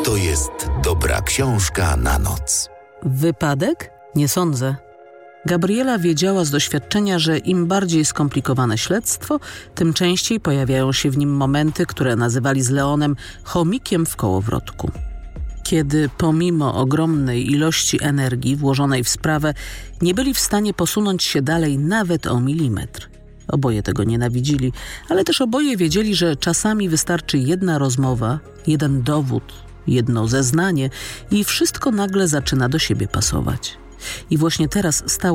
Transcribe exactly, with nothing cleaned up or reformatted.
to jest dobra książka na noc. Wypadek? Nie sądzę. Gabriela wiedziała z doświadczenia, że im bardziej skomplikowane śledztwo, tym częściej pojawiają się w nim momenty, które nazywali z Leonem chomikiem w kołowrotku. Kiedy pomimo ogromnej ilości energii włożonej w sprawę nie byli w stanie posunąć się dalej nawet o milimetr. Oboje tego nienawidzili, ale też oboje wiedzieli, że czasami wystarczy jedna rozmowa, jeden dowód, jedno zeznanie i wszystko nagle zaczyna do siebie pasować. I właśnie teraz stało